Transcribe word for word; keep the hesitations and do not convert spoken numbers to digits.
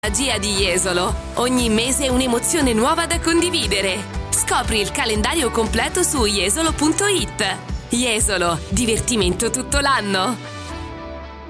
Magia di Jesolo. Ogni mese un'emozione nuova da condividere. Scopri il calendario completo su jesolo punto it. Jesolo, divertimento tutto l'anno.